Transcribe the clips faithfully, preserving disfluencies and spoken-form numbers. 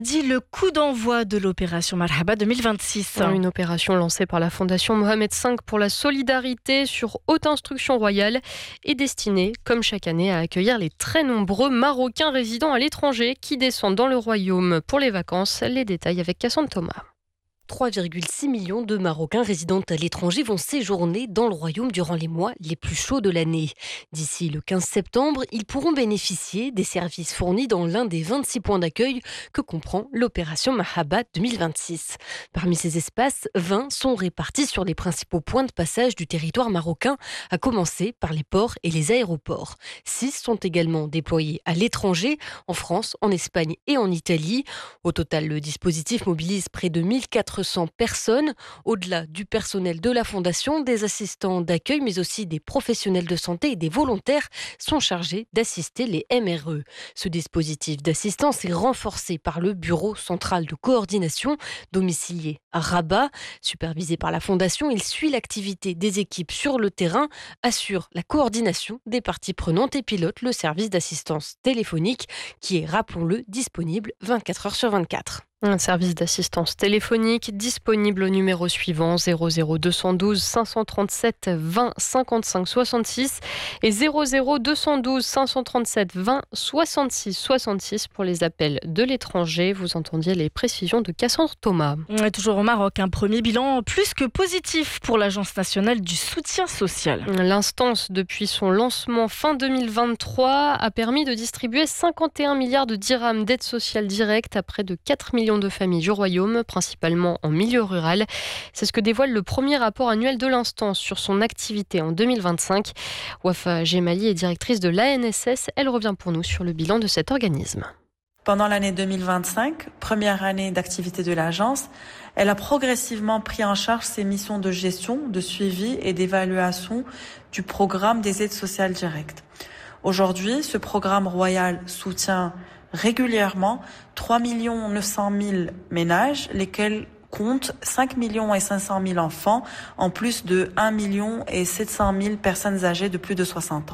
Dit le coup d'envoi de l'opération Marhaba deux mille vingt-six. Une opération lancée par la Fondation Mohamed cinq pour la solidarité sur haute instruction royale est destinée, comme chaque année, à accueillir les très nombreux Marocains résidant à l'étranger qui descendent dans le royaume pour les vacances. Les détails avec Cassandre Thomas. trois virgule six millions de Marocains résidant à l'étranger vont séjourner dans le royaume durant les mois les plus chauds de l'année. D'ici le quinze septembre, ils pourront bénéficier des services fournis dans l'un des vingt-six points d'accueil que comprend l'opération Marhaba deux mille vingt-six. Parmi ces espaces, vingt sont répartis sur les principaux points de passage du territoire marocain, à commencer par les ports et les aéroports. Six sont également déployés à l'étranger, en France, en Espagne et en Italie. Au total, le dispositif mobilise près de mille quatre cents personnes, au-delà du personnel de la Fondation, des assistants d'accueil, mais aussi des professionnels de santé et des volontaires sont chargés d'assister les M R E. Ce dispositif d'assistance est renforcé par le Bureau central de coordination, domicilié à Rabat. Supervisé par la Fondation, il suit l'activité des équipes sur le terrain, assure la coordination des parties prenantes et pilote le service d'assistance téléphonique qui est, rappelons-le, disponible vingt-quatre heures sur vingt-quatre. Un service d'assistance téléphonique disponible au numéro suivant zéro zéro deux cent douze cinq cent trente-sept vingt cinquante-cinq soixante-six et zéro zéro deux cent douze cinq cent trente-sept vingt soixante-six soixante-six pour les appels de l'étranger. Vous entendiez les précisions de Cassandre Thomas. On est toujours au Maroc, un premier bilan plus que positif pour l'Agence nationale du soutien social. L'instance, depuis son lancement fin deux mille vingt-trois, a permis de distribuer cinquante et un milliards de dirhams d'aide sociale directe à près de quatre millions de familles du royaume, principalement en milieu rural. C'est ce que dévoile le premier rapport annuel de l'instance sur son activité en deux mille vingt-cinq. Wafa Gemali est directrice de l'A N S S. Elle revient pour nous sur le bilan de cet organisme. Pendant l'année deux mille vingt-cinq, première année d'activité de l'agence, elle a progressivement pris en charge ses missions de gestion, de suivi et d'évaluation du programme des aides sociales directes. Aujourd'hui, ce programme royal soutient régulièrement trois millions neuf cent mille ménages, lesquels comptent cinq millions cinq cent mille enfants, en plus de un million sept cent mille personnes âgées de plus de soixante ans.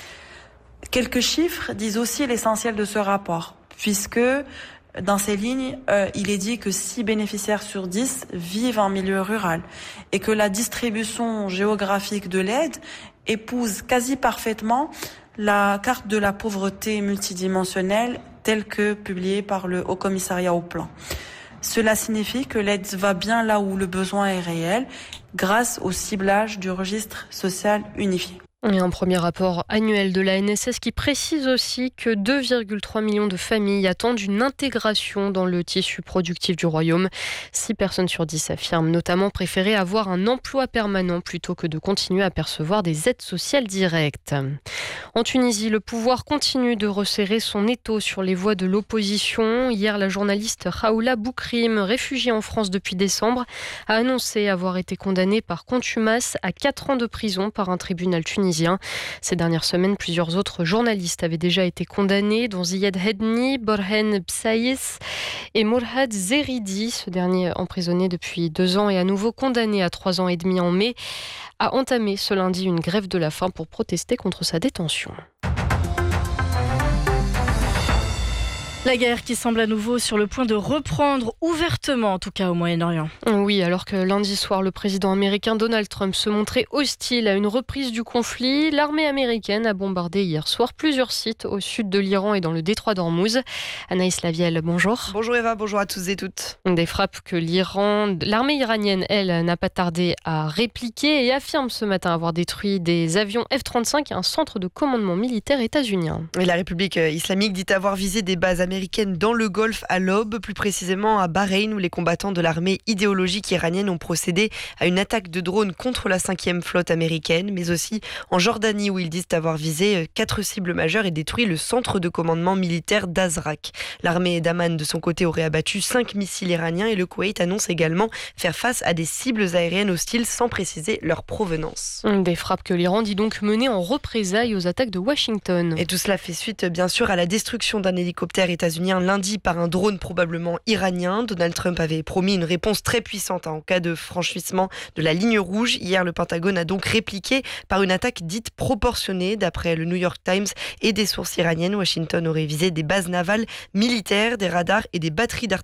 Quelques chiffres disent aussi l'essentiel de ce rapport, puisque dans ces lignes, euh, il est dit que six bénéficiaires sur dix vivent en milieu rural et que la distribution géographique de l'aide épouse quasi parfaitement la carte de la pauvreté multidimensionnelle telle que publiée par le Haut Commissariat au Plan. Cela signifie que l'aide va bien là où le besoin est réel, grâce au ciblage du registre social unifié. Et un premier rapport annuel de l'A N S S qui précise aussi que deux virgule trois millions de familles attendent une intégration dans le tissu productif du royaume. six personnes sur dix affirment notamment préférer avoir un emploi permanent plutôt que de continuer à percevoir des aides sociales directes. En Tunisie, le pouvoir continue de resserrer son étau sur les voix de l'opposition. Hier, la journaliste Khaoula Boukrim, réfugiée en France depuis décembre, a annoncé avoir été condamnée par contumace à quatre ans de prison par un tribunal tunisien. Ces dernières semaines, plusieurs autres journalistes avaient déjà été condamnés, dont Ziad Hedni, Borhen Bsaïs et Mourhad Zeridi. Ce dernier, emprisonné depuis deux ans et à nouveau condamné à trois ans et demi en mai, a entamé ce lundi une grève de la faim pour protester contre sa détention. La guerre qui semble à nouveau sur le point de reprendre ouvertement, en tout cas au Moyen-Orient. Oui, alors que lundi soir, le président américain Donald Trump se montrait hostile à une reprise du conflit, l'armée américaine a bombardé hier soir plusieurs sites au sud de l'Iran et dans le détroit d'Ormuz. Anaïs Lavielle, bonjour. Bonjour Eva, bonjour à tous et toutes. Des frappes que l'Iran, l'armée iranienne, elle, n'a pas tardé à répliquer et affirme ce matin avoir détruit des avions F trente-cinq et un centre de commandement militaire états-unien. Et la République islamique dit avoir visé des bases américaines dans le Golfe à l'aube, plus précisément à Bahreïn, où les combattants de l'armée idéologique iranienne ont procédé à une attaque de drone contre la cinquième flotte américaine, mais aussi en Jordanie, où ils disent avoir visé quatre cibles majeures et détruit le centre de commandement militaire d'Azraq. L'armée d'Amman, de son côté, aurait abattu cinq missiles iraniens et le Koweït annonce également faire face à des cibles aériennes hostiles sans préciser leur provenance. Des frappes que l'Iran dit donc mener en représailles aux attaques de Washington. Et tout cela fait suite, bien sûr, à la destruction d'un hélicoptère états états-uniens lundi par un drone probablement iranien. Donald Trump avait promis une réponse très puissante en cas de franchissement de la ligne rouge. Hier, le Pentagone a donc répliqué par une attaque dite proportionnée. D'après le New York Times et des sources iraniennes, Washington aurait visé des bases navales militaires, des radars et des batteries d'artillerie